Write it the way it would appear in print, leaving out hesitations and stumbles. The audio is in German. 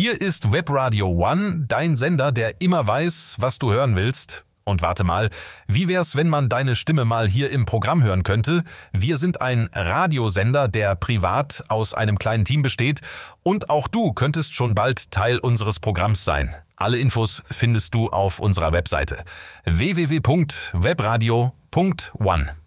Hier ist Webradio One, dein Sender, der immer weiß, was du hören willst. Und warte mal, wie wär's, wenn man deine Stimme mal hier im Programm hören könnte? Wir sind ein Radiosender, der privat aus einem kleinen Team besteht. Und auch du könntest schon bald Teil unseres Programms sein. Alle Infos findest du auf unserer Webseite www.webradio.one.